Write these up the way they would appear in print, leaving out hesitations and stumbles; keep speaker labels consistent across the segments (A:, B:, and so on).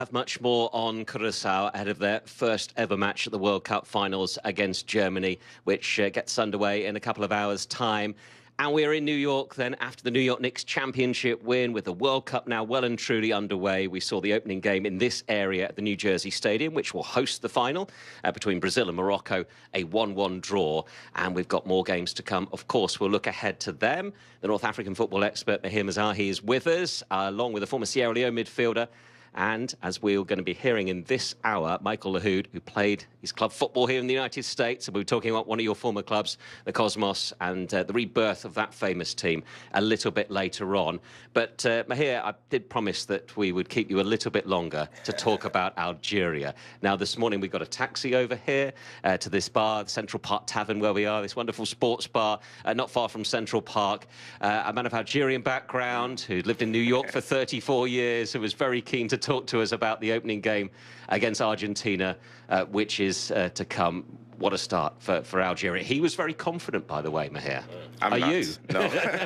A: Have much more on Curacao ahead of their first ever match at the World Cup finals against Germany, which gets underway in a couple of hours' time. And we're in New York then after the New York Knicks championship win, with the World Cup now well and truly underway. We saw the opening game in this area at the New Jersey Stadium, which will host the final between Brazil and Morocco, a 1-1 draw. And we've got more games to come. Of course, we'll look ahead to them. The North African football expert Mahir Mezahi is with us, along with the former Sierra Leone midfielder. And as we're going to be hearing in this hour, Michael Lahoud, who played his club football here in the United States. And we were talking about one of your former clubs, the Cosmos, and the rebirth of that famous team a little bit later on. But Mahir, I did promise that we would keep you a little bit longer to talk about Algeria. Now, this morning we got a taxi over here to this bar, the Central Park Tavern, where we are, this wonderful sports bar not far from Central Park. A man of Algerian background who lived in New York for 34 years, who was very keen to talk to us about the opening game against Argentina, which is to come. What a start for Algeria. He was very confident, by the way, Mahir.
B: Are
A: you?
B: No.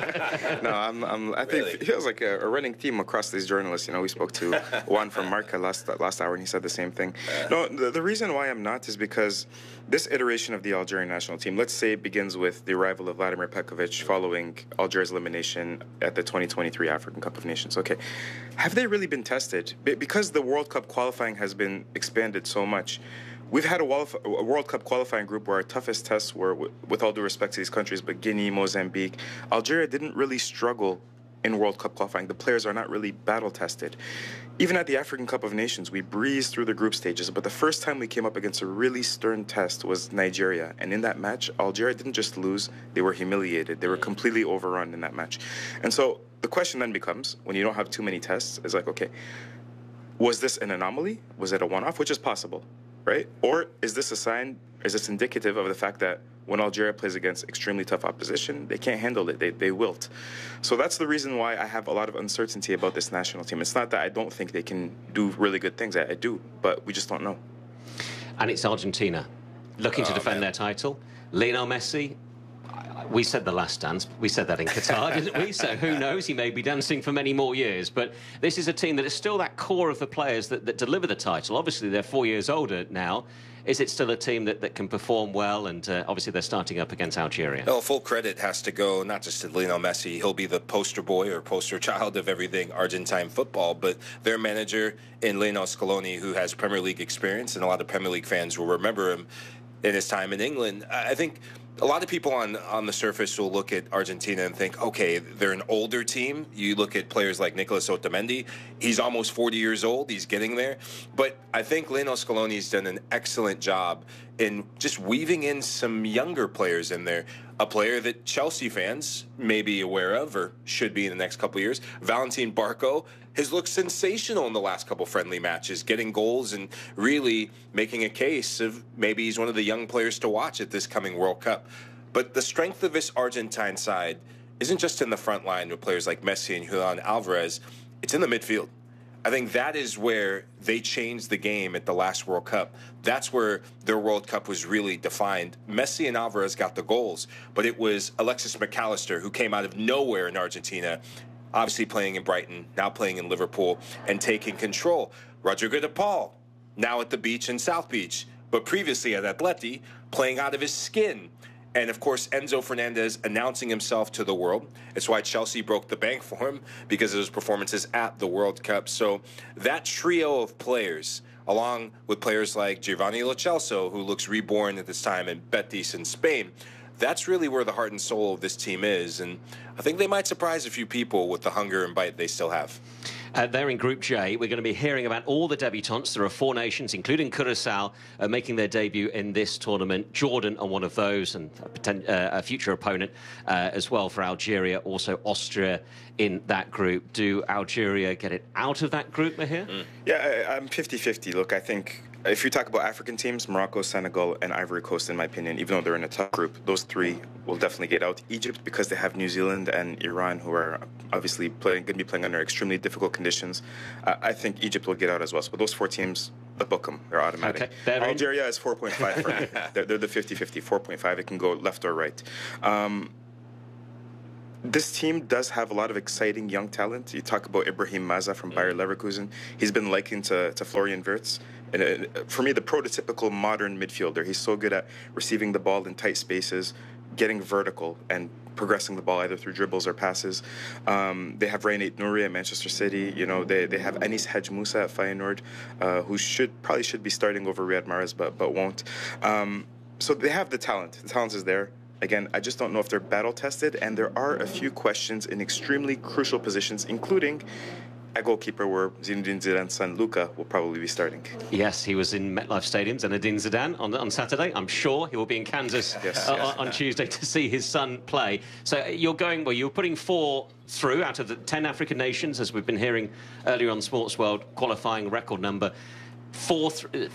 B: No, I think it feels like a running theme across these journalists. You know, we spoke to Juan from Marca last hour, and he said the same thing. No, the reason why I'm not is because this iteration of the Algerian national team, let's say it begins with the arrival of Vladimir Petkovic following Algeria's elimination at the 2023 African Cup of Nations. Okay, have they really been tested? Because the World Cup qualifying has been expanded so much. We've had a World Cup qualifying group where our toughest tests were, with all due respect to these countries, but Guinea, Mozambique. Algeria didn't really struggle in World Cup qualifying. The players are not really battle-tested. Even at the African Cup of Nations, we breezed through the group stages, but the first time we came up against a really stern test was Nigeria. And in that match, Algeria didn't just lose, they were humiliated. They were completely overrun in that match. And so the question then becomes, when you don't have too many tests, is like, okay, was this an anomaly? Was it a one-off? Which is possible. Right? Or is this a sign, is this indicative of the fact that when Algeria plays against extremely tough opposition, they can't handle it, they wilt. So that's the reason why I have a lot of uncertainty about this national team. It's not that I don't think they can do really good things, I do, but we just don't know.
A: And it's Argentina, looking to defend their title. Lionel Messi, we said the last dance, we said that in Qatar, didn't we? So who knows, he may be dancing for many more years. But this is a team that is still that core of the players that deliver the title. Obviously, they're 4 years older now. Is it still a team that can perform well? And obviously, they're starting up against Algeria.
C: No, full credit has to go not just to Lionel Messi. He'll be the poster boy or poster child of everything Argentine football, but their manager in Lionel Scaloni, who has Premier League experience, and a lot of Premier League fans will remember him in his time in England. I think a lot of people on the surface will look at Argentina and think, okay, they're an older team. You look at players like Nicolas Otamendi. He's almost 40 years old. He's getting there. But I think Lionel Scaloni's done an excellent job in just weaving in some younger players in there. A player that Chelsea fans may be aware of or should be in the next couple of years, Valentin Barco, has looked sensational in the last couple friendly matches, getting goals and really making a case of maybe he's one of the young players to watch at this coming World Cup. But the strength of this Argentine side isn't just in the front line with players like Messi and Julian Alvarez, it's in the midfield. I think that is where they changed the game at the last World Cup. That's where their World Cup was really defined. Messi and Alvarez got the goals, but it was Alexis McAllister who came out of nowhere in Argentina, obviously playing in Brighton, now playing in Liverpool, and taking control. Rodrigo de Paul, now at the beach in South Beach, but previously at Atleti, playing out of his skin. And, of course, Enzo Fernandez announcing himself to the world. It's why Chelsea broke the bank for him, because of his performances at the World Cup. So that trio of players, along with players like Giovanni Lo Celso, who looks reborn at this time in Betis in Spain, that's really where the heart and soul of this team is. And I think they might surprise a few people with the hunger and bite they still have.
A: They're in Group J. We're going to be hearing about all the debutants. There are 4 nations, including Curaçao, making their debut in this tournament. Jordan are one of those, and a future opponent as well for Algeria. Also Austria in that group. Do Algeria get it out of that group, Mahir?
B: Yeah, I'm 50-50. Look, I think if you talk about African teams, Morocco, Senegal, and Ivory Coast, in my opinion, even though they're in a tough group, those 3 will definitely get out. Egypt, because they have New Zealand and Iran, who are obviously going to be playing under extremely difficult conditions. I think Egypt will get out as well. So those 4 teams, book them. They're automatic. Okay. Algeria is 4.5 for me. They're the 50-50, 4.5. It can go left or right. This team does have a lot of exciting young talent. You talk about Ibrahim Maza from Bayer Leverkusen. He's been likened to Florian Wirtz. And for me, the prototypical modern midfielder. He's so good at receiving the ball in tight spaces, getting vertical, and progressing the ball either through dribbles or passes. They have Reinier Nouri at Manchester City. You know, they have Anis Hadj Moussa at Feyenoord, who probably should be starting over Riyad Mahrez, but won't. So they have the talent. The talent is there. Again, I just don't know if they're battle-tested, and there are a few questions in extremely crucial positions, including a goalkeeper where Zinedine Zidane's son, Luka, will probably be starting.
A: Yes, he was in MetLife Stadium, Zinedine Zidane, on Saturday. I'm sure he will be in Kansas on Tuesday to see his son play. So you're putting 4 through out of the 10 African nations, as we've been hearing earlier on Sports World, qualifying record number. 4,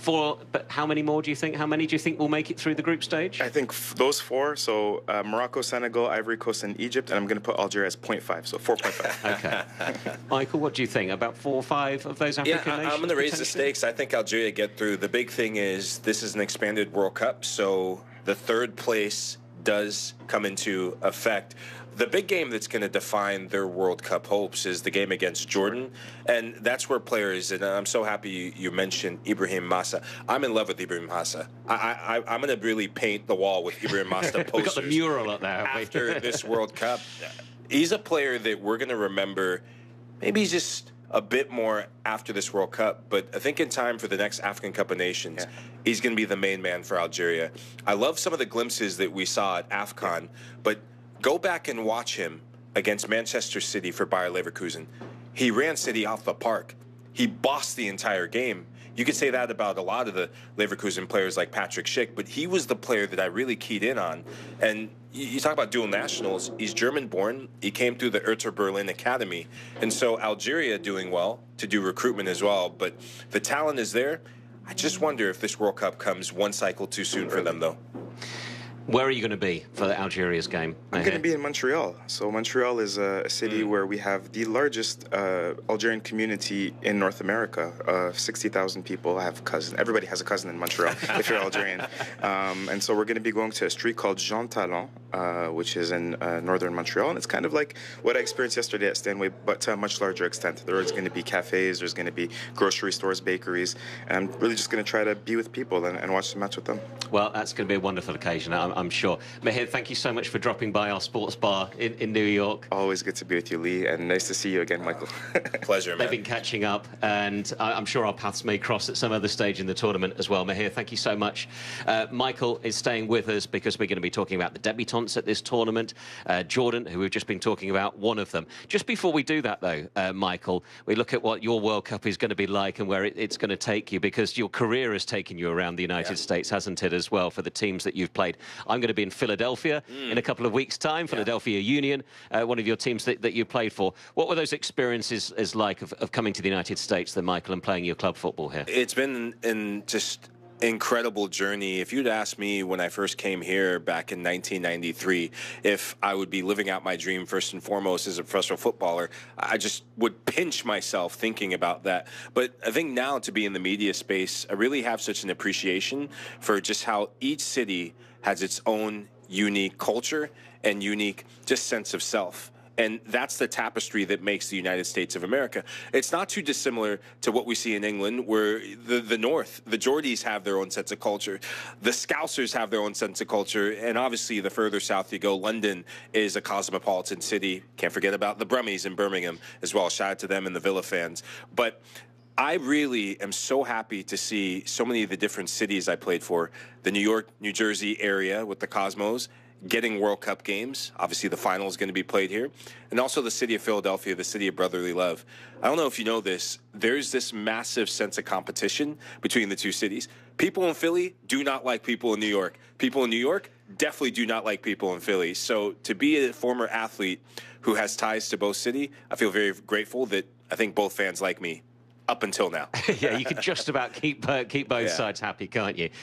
A: but how many more do you think? How many do you think will make it through the group stage?
B: I think those 4, so Morocco, Senegal, Ivory Coast, and Egypt, and I'm going to put Algeria as 0.5, so 4.5.
A: Okay. Michael, what do you think? About 4 or 5 of those African nations?
C: I'm going to raise the stakes. I think Algeria get through. The big thing is this is an expanded World Cup, so the 3rd place does come into effect. The big game that's going to define their World Cup hopes is the game against Jordan, and that's where players, and I'm so happy you mentioned Ibrahim Massa. I'm in love with Ibrahim Massa. I'm going to really paint the wall with Ibrahim Massa posters.
A: We've got the mural up there.
C: After this World Cup. He's a player that we're going to remember maybe just a bit more after this World Cup, but I think in time for the next African Cup of Nations, he's going to be the main man for Algeria. I love some of the glimpses that we saw at AFCON, but go back and watch him against Manchester City for Bayer Leverkusen. He ran City off the park. He bossed the entire game. You could say that about a lot of the Leverkusen players like Patrick Schick, but he was the player that I really keyed in on. And you talk about dual nationals. He's German-born. He came through the Hertha Berlin Academy. And so Algeria doing well to do recruitment as well. But the talent is there. I just wonder if this World Cup comes one cycle too soon for them, though.
A: Where are you going to be for Algeria's game?
B: I'm going to be in Montreal. So Montreal is a city where we have the largest Algerian community in North America. 60,000 people have cousins. Everybody has a cousin in Montreal if you're Algerian. And so we're going to be going to a street called Jean Talon, which is in northern Montreal. And it's kind of like what I experienced yesterday at Stanway, but to a much larger extent. There's going to be cafes, there's going to be grocery stores, bakeries. And I'm really just going to try to be with people and watch the match with them.
A: Well, that's going to be a wonderful occasion, I'm sure. Mehir, thank you so much for dropping by our sports bar in New York.
B: Always good to be with you, Lee, and nice to see you again, Michael.
C: Pleasure, man.
A: They've been catching up, and I'm sure our paths may cross at some other stage in the tournament as well. Mehir, thank you so much. Michael is staying with us because we're going to be talking about the debutantes at this tournament. Jordan, who we've just been talking about, one of them. Just before we do that, though, Michael, we look at what your World Cup is going to be like and where it's going to take you, because your career has taken you around the United States, hasn't it, as well, for the teams that you've played. I'm going to be in Philadelphia in a couple of weeks' time, Philadelphia Union, one of your teams that you played for. What were those experiences like of coming to the United States, then, Michael, and playing your club football here?
C: It's been just incredible journey. If you'd asked me when I first came here back in 1993 if I would be living out my dream first and foremost as a professional footballer, I just would pinch myself thinking about that. But I think now, to be in the media space, I really have such an appreciation for just how each city has its own unique culture and unique just sense of self. And that's the tapestry that makes the United States of America. It's not too dissimilar to what we see in England, where the North, the Geordies have their own sense of culture. The Scousers have their own sense of culture. And obviously, the further south you go, London is a cosmopolitan city. Can't forget about the Brummies in Birmingham as well. Shout out to them and the Villa fans. But I really am so happy to see so many of the different cities I played for. The New York, New Jersey area with the Cosmos, getting World Cup games. Obviously, the final is going to be played here. And also the city of Philadelphia, the city of brotherly love. I don't know if you know this. There's this massive sense of competition between the two cities. People in Philly do not like people in New York. People in New York definitely do not like people in Philly. So to be a former athlete who has ties to both cities, I feel very grateful that I think both fans like me. up until now.
A: Yeah, you could just about keep both sides happy, can't you?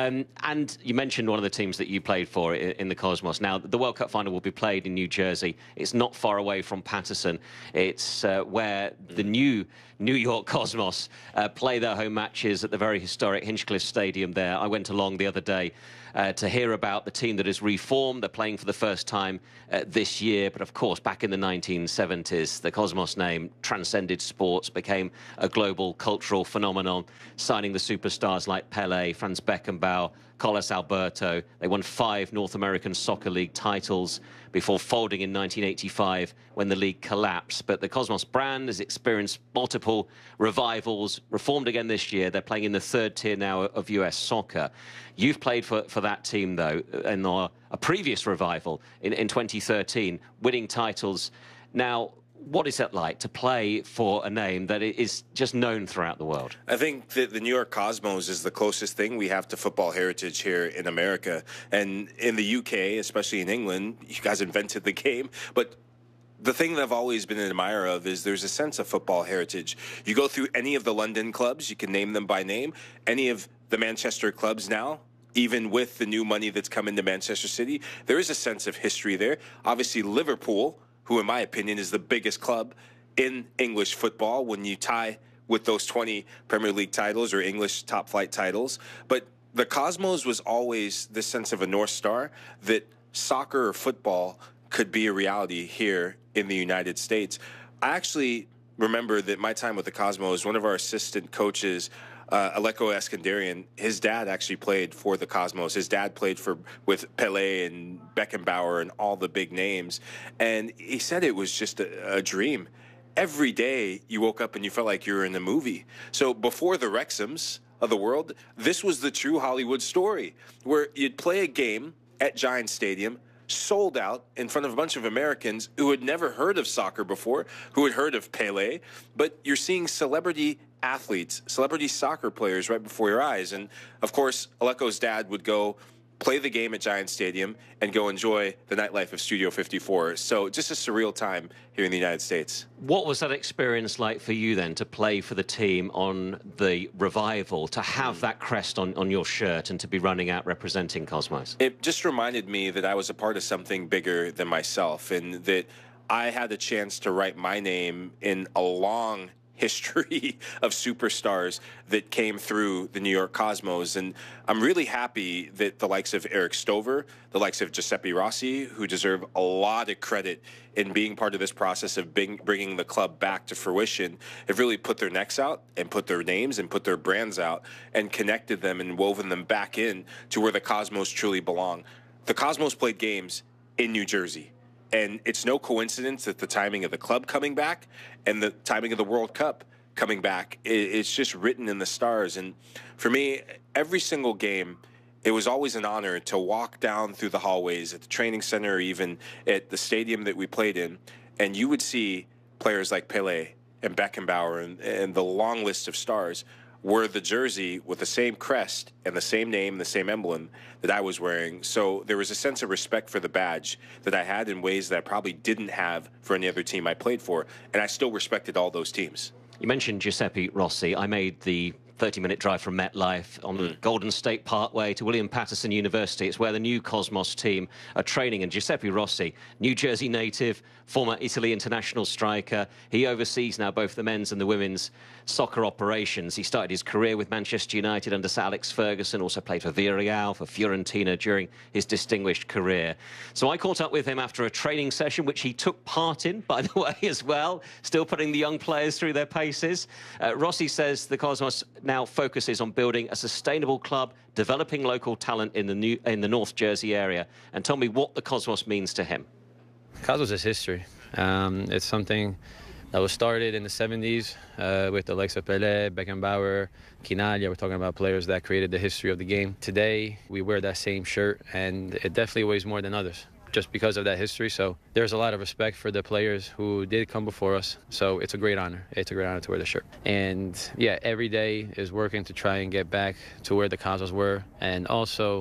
A: And you mentioned one of the teams that you played for in the Cosmos. Now, the World Cup final will be played in New Jersey. It's not far away from Paterson. It's where the new New York Cosmos play their home matches at the very historic Hinchcliffe Stadium there. I went along the other day to hear about the team that is reformed. They're playing for the first time this year. But, of course, back in the 1970s, the Cosmos name transcended sports, became a global cultural phenomenon, signing the superstars like Pelé, Franz Beckenbauer, Carlos Alberto. They won 5 North American Soccer League titles before folding in 1985 when the league collapsed. But the Cosmos brand has experienced multiple revivals, reformed again this year. They're playing in the 3rd tier now of US soccer. You've played for that team, though, in a previous revival in 2013, winning titles. Now, what is it like to play for a name that is just known throughout the world?
C: I think that the New York Cosmos is the closest thing we have to football heritage here in America. And in the UK, especially in England, you guys invented the game. But the thing that I've always been an admirer of is there's a sense of football heritage. You go through any of the London clubs, you can name them by name, any of the Manchester clubs now, even with the new money that's come into Manchester City, there is a sense of history there. Obviously, Liverpool, who in my opinion is the biggest club in English football when you tie with those 20 Premier League titles or English top flight titles. But the Cosmos was always this sense of a North Star that soccer or football could be a reality here in the United States. I actually remember that my time with the Cosmos, one of our assistant coaches, Aleko Eskandarian, his dad actually played for the Cosmos. His dad played with Pelé and Beckenbauer and all the big names. And he said it was just a dream. Every day you woke up and you felt like you were in a movie. So before the Wrexhams of the world, this was the true Hollywood story, where you'd play a game at Giant Stadium, sold out in front of a bunch of Americans who had never heard of soccer before, who had heard of Pelé, but you're seeing celebrity athletes, celebrity soccer players right before your eyes. And, of course, Aleko's dad would go play the game at Giant Stadium and go enjoy the nightlife of Studio 54. So just a surreal time here in the United States.
A: What was that experience like for you then, to play for the team on the revival, to have that crest on your shirt and to be running out representing Cosmos?
C: It just reminded me that I was a part of something bigger than myself, and that I had the chance to write my name in a long history of superstars that came through the New York Cosmos. And I'm really happy that the likes of Eric Stover, the likes of Giuseppe Rossi, who deserve a lot of credit in being part of this process of bringing the club back to fruition, have really put their necks out and put their names and put their brands out and connected them and woven them back in to where the Cosmos truly belong. The Cosmos played games in New Jersey. And it's no coincidence that the timing of the club coming back and the timing of the World Cup coming back, it's just written in the stars. And for me, every single game, it was always an honor to walk down through the hallways at the training center or even at the stadium that we played in, and you would see players like Pelé and Beckenbauer and the long list of stars were the jersey with the same crest and the same name, the same emblem that I was wearing. So there was a sense of respect for the badge that I had in ways that I probably didn't have for any other team I played for. And I still respected all those teams.
A: You mentioned Giuseppe Rossi. I made the 30-minute drive from MetLife on the Golden State Parkway to William Patterson University. It's where the new Cosmos team are training. And Giuseppe Rossi, New Jersey native, former Italy international striker. He oversees now both the men's and the women's soccer operations. He started his career with Manchester United under Sir Alex Ferguson, also played for Villarreal, for Fiorentina during his distinguished career. So I caught up with him after a training session, which he took part in, by the way, as well, still putting the young players through their paces. Rossi says the Cosmos now focuses on building a sustainable club, developing local talent in the North Jersey area. And tell me what the Cosmos means to him.
D: Cosmos is history. It's something that was started in the 70s with the likes of Pelé, Beckenbauer, Quinaglia. We're talking about players that created the history of the game. Today, we wear that same shirt, and it definitely weighs more than others just because of that history. So there's a lot of respect for the players who did come before us. So it's a great honor. It's a great honor to wear the shirt. And yeah, every day is working to try and get back to where the Cosmos were, and also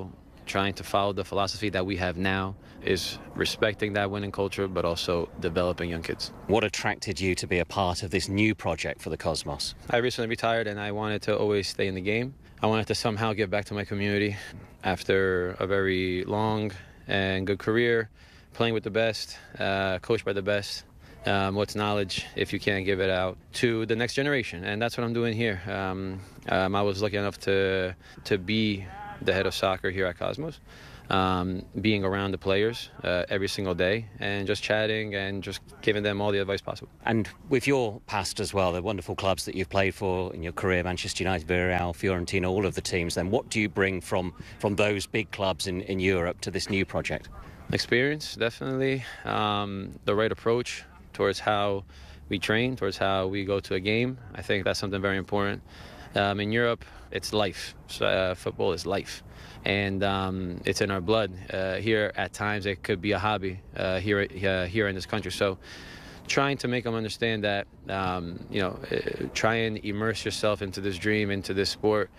D: trying to follow the philosophy that we have now, is respecting that winning culture, but also developing young kids.
A: What attracted you to be a part of this new project for the Cosmos?
D: I recently retired, and I wanted to always stay in the game. I wanted to somehow give back to my community after a very long and good career, playing with the best, coached by the best. What's knowledge if you can't give it out to the next generation? And that's what I'm doing here. I was lucky enough to be the head of soccer here at Cosmos, being around the players every single day and just chatting and just giving them all the advice possible.
A: And with your past as well, the wonderful clubs that you've played for in your career, Manchester United, Villarreal, Fiorentina, all of the teams, then what do you bring from those big clubs in Europe to this new project?
D: Experience, definitely. The right approach towards how we train, towards how we go to a game. I think that's something very important. In Europe, it's life. Football is life. And it's in our blood. Here, at times, it could be a hobby here in this country. So trying to make them understand that, try and immerse yourself into this dream, into this sport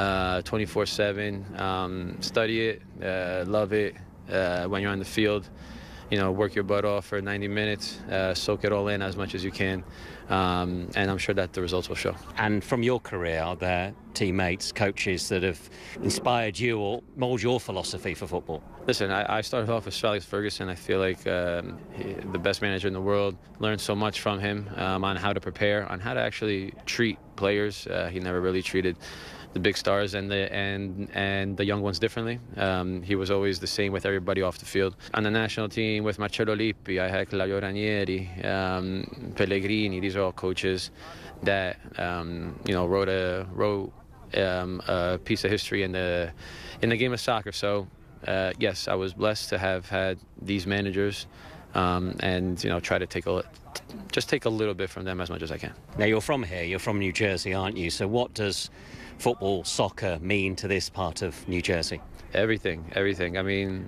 D: 24/7. Study it, love it when you're on the field. Work your butt off for 90 minutes, soak it all in as much as you can, and I'm sure that the results will show.
A: And from your career, are there teammates, coaches that have inspired you or mould your philosophy for football?
D: Listen, I started off with Sir Alex Ferguson. I feel like the best manager in the world. Learned so much from him on how to prepare, on how to actually treat players. He never really treated the big stars and the young ones differently. He was always the same with everybody off the field. On the national team with Marcello Lippi, I had Claudio Ranieri, Pellegrini. These are all coaches that wrote a piece of history in the game of soccer. So yes, I was blessed to have had these managers and try to take a little bit from them as much as I can.
A: Now you're from here. You're from New Jersey, aren't you? So what does football, soccer mean to this part of New Jersey?
D: Everything. I mean,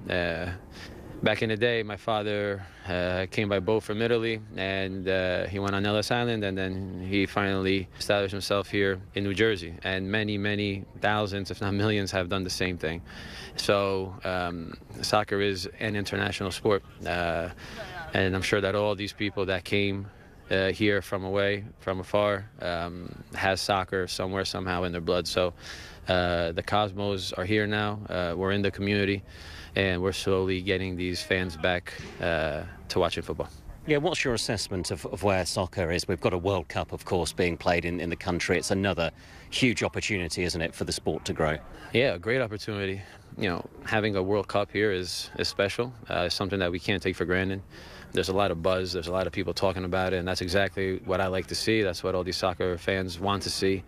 D: back in the day, my father came by boat from Italy, and he went on Ellis Island, and then he finally established himself here in New Jersey. And many, many thousands, if not millions, have done the same thing. So soccer is an international sport, and I'm sure that all these people that came here from afar, has soccer somewhere, somehow in their blood. So the Cosmos are here now. We're in the community, and we're slowly getting these fans back to watching football.
A: Yeah, what's your assessment of where soccer is? We've got a World Cup, of course, being played in the country. It's another huge opportunity, isn't it, for the sport to grow?
D: Yeah, a great opportunity. Having a World Cup here is special. It's something that we can't take for granted. There's a lot of buzz. There's a lot of people talking about it, and that's exactly what I like to see. That's what all these soccer fans want to see,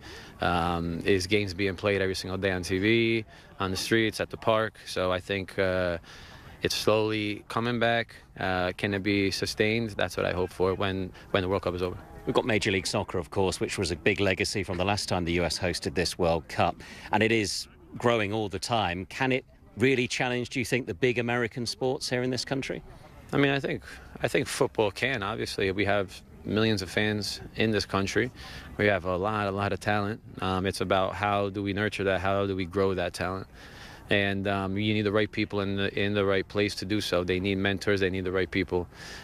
D: is games being played every single day on TV, on the streets, at the park. So I think it's slowly coming back. Can it be sustained? That's what I hope for when the World Cup is over.
A: We've got Major League Soccer, of course, which was a big legacy from the last time the US hosted this World Cup, and it is growing all the time. Can it really challenge, do you think, the big American sports here in this country?
D: I mean, I think football can. Obviously, we have millions of fans in this country. We have a lot of talent. It's about how do we nurture that? How do we grow that talent? And you need the right people in the right place to do so. They need mentors. They need the right people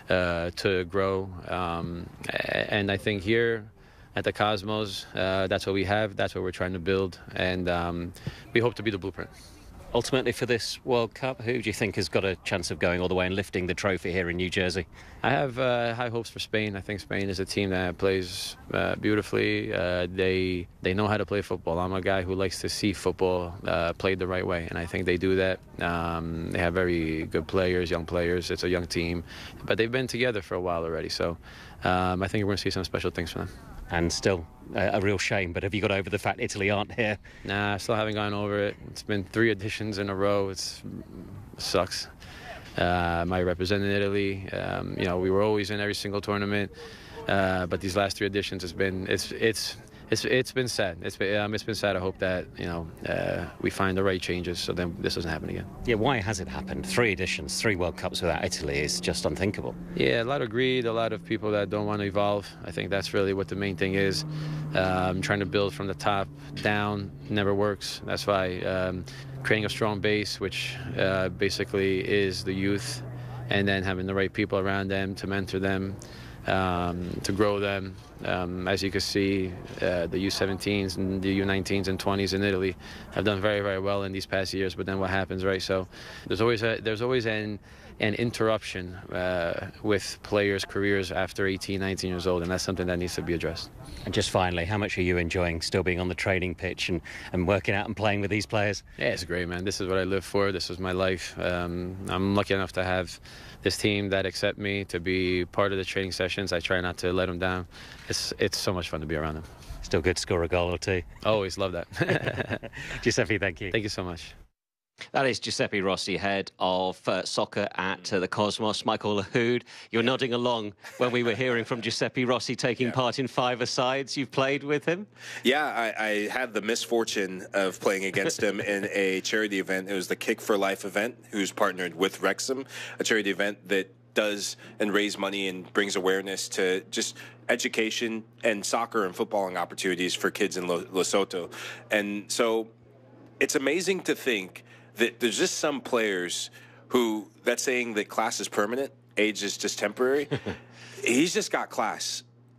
D: to grow. And I think here at the Cosmos, that's what we have. That's what we're trying to build. And we hope to be the blueprint.
A: Ultimately, for this World Cup, who do you think has got a chance of going all the way and lifting the trophy here in New Jersey?
D: I have high hopes for Spain. I think Spain is a team that plays beautifully. They know how to play football. I'm a guy who likes to see football played the right way, and I think they do that. They have very good players, young players. It's a young team, but they've been together for a while already. So I think we're going to see some special things from them.
A: And still a real shame, but have you got over the fact Italy aren't here?
D: Nah, I still haven't gotten over it. It's been 3 editions in a row. It sucks. I represented Italy. We were always in every single tournament, but these last 3 editions it's It's been sad. It's been sad. I hope that we find the right changes so then this doesn't happen again.
A: Yeah, why has it happened? 3 editions, 3 World Cups without Italy is just unthinkable.
D: Yeah, a lot of greed, a lot of people that don't want to evolve. I think that's really what the main thing is. Trying to build from the top down never works. That's why creating a strong base, which basically is the youth, and then having the right people around them to mentor them, to grow them. As you can see, the U17s and the U19s and 20s in Italy have done very, very well in these past years. But then what happens, right? So there's always an interruption with players' careers after 18, 19 years old, and that's something that needs to be addressed.
A: And just finally, how much are you enjoying still being on the training pitch and working out and playing with these players?
D: Yeah, it's great, man. This is what I live for. This is my life. I'm lucky enough to have this team that accept me to be part of the training sessions. I try not to let them down. It's so much fun to be around them.
A: Still good to score a goal or two.
D: Always love that.
A: Giuseppe, thank you.
D: Thank you so much.
A: That is Giuseppe Rossi, head of soccer at the Cosmos. Michael Lahoud, you're nodding along when we were hearing from Giuseppe Rossi taking part in 5-a-sides. You've played with him?
C: Yeah, I had the misfortune of playing against him in a charity event. It was the Kick for Life event, who's partnered with Wrexham, a charity event that does and raise money and brings awareness to just education and soccer and footballing opportunities for kids in Lesotho. And so it's amazing to think that there's just some players who, that saying that class is permanent, age is just temporary, he's just got class.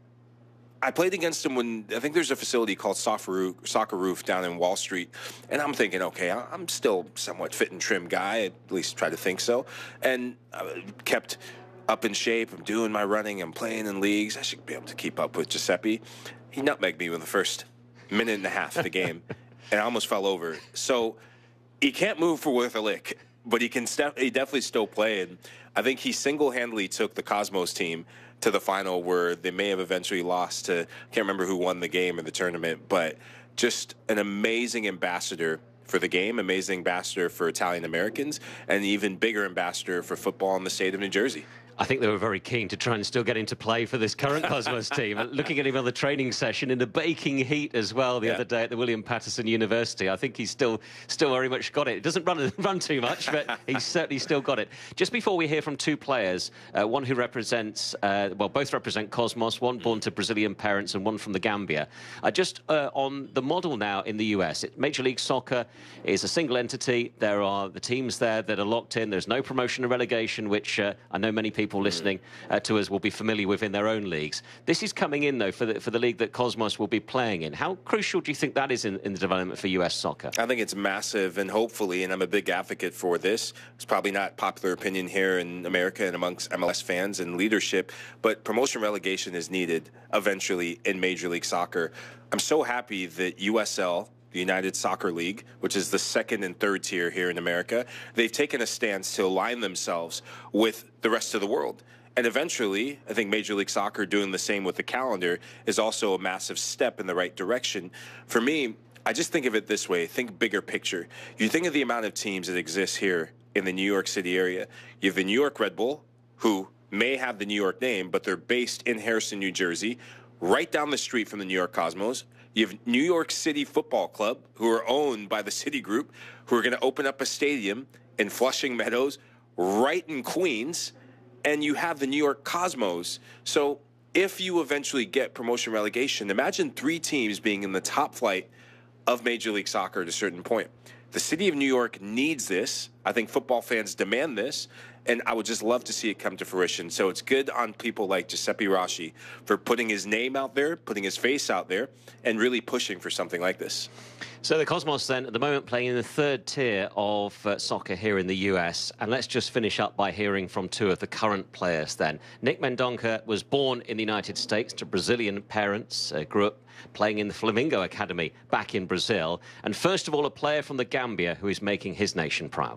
C: I played against him when, I think there's a facility called Soccer Roof down in Wall Street, and I'm thinking, okay, I'm still somewhat fit and trim guy, at least try to think so, and I kept up in shape. I'm doing my running, I'm playing in leagues, I should be able to keep up with Giuseppe. He nutmegged me in the first minute and a half of the game, and I almost fell over. So he can't move for worth a lick, but he definitely still play. And I think he single-handedly took the Cosmos team to the final, where they may have eventually lost to, I can't remember who won the game or the tournament, but just an amazing ambassador for the game, amazing ambassador for Italian Americans, and an even bigger ambassador for football in the state of New Jersey.
A: I think they were very keen to try and still get into play for this current Cosmos team. Looking at him on the training session in the baking heat as well the other day at the William Patterson University, I think he's still very much got it. It doesn't run too much, but he's certainly still got it. Just before we hear from 2 players, one who represents, both represent Cosmos, one born to Brazilian parents and one from the Gambia. Just on the model now in the US, Major League Soccer is a single entity. There are the teams there that are locked in. There's no promotion or relegation, which I know many people listening to us will be familiar with in their own leagues. This is coming in, though, for the league that Cosmos will be playing in. How crucial do you think that is in the development for US soccer?
C: I think it's massive, and hopefully, and I'm a big advocate for this, it's probably not popular opinion here in America and amongst MLS fans and leadership, but promotion relegation is needed eventually in Major League Soccer. I'm so happy that USL, the United Soccer League, which is the 2nd and 3rd tier here in America, they've taken a stance to align themselves with the rest of the world. And eventually, I think Major League Soccer doing the same with the calendar is also a massive step in the right direction. For me, I just think of it this way. Think bigger picture. You think of the amount of teams that exist here in the New York City area. You have the New York Red Bull, who may have the New York name, but they're based in Harrison, New Jersey, right down the street from the New York Cosmos. You have New York City Football Club, who are owned by the Citigroup, who are going to open up a stadium in Flushing Meadows, right in Queens, and you have the New York Cosmos. So if you eventually get promotion relegation, imagine 3 teams being in the top flight of Major League Soccer at a certain point. The city of New York needs this. I think football fans demand this, and I would just love to see it come to fruition. So it's good on people like Giuseppe Rossi for putting his name out there, putting his face out there, and really pushing for something like this.
A: So the Cosmos then, at the moment, playing in the 3rd tier of soccer here in the US. And let's just finish up by hearing from 2 of the current players then. Nick Mendonca was born in the United States to Brazilian parents, grew up playing in the Flamengo Academy back in Brazil. And first of all, a player from the Gambia who is making his nation proud.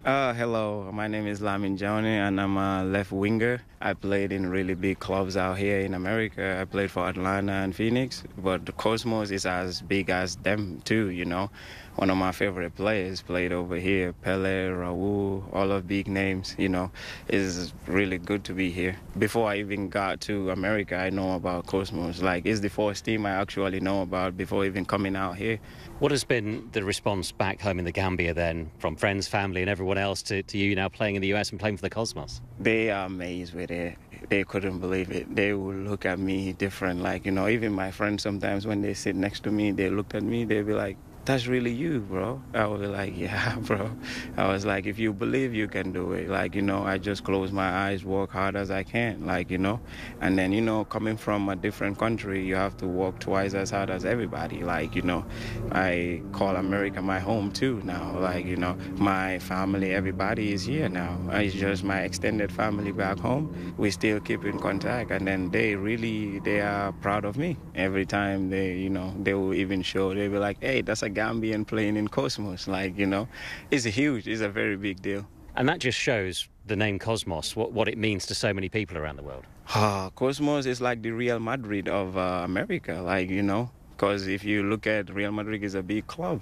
E: Hello, my name is Lamin Johnny and I'm a left winger. I played in really big clubs out here in America. I played for Atlanta and Phoenix, but the Cosmos is as big as them too, you know. One of my favorite players played over here, Pele, Raul, all of big names, you know. It's really good to be here. Before I even got to America, I know about Cosmos. Like, it's the first team I actually know about before even coming out here.
F: What has been the response back home in the Gambia then, from friends, family and everyone else to you now playing in the US and playing for the Cosmos?
E: They are amazed with it. They couldn't believe it. They would look at me different. Like, you know, even my friends sometimes when they sit next to me, they looked at me, they'd be like, that's really you, bro. I was like, yeah, bro. I was like, if you believe, you can do it. Like, you know, I just close my eyes, work hard as I can, like, you know. And then, you know, coming from a different country, you have to work twice as hard as everybody. Like, you know, I call America my home too now. Like, you know, my family, everybody is here now. It's just my extended family back home. We still keep in contact. And then they are proud of me. Every time they, you know, they will even show, they'll be like, hey, that's a Gambian playing in Cosmos. Like, you know, it's a very big deal.
F: And that just shows the name Cosmos, what it means to so many people around the world.
E: Cosmos is like the Real Madrid of America, like, you know, because if you look at Real Madrid is a big club.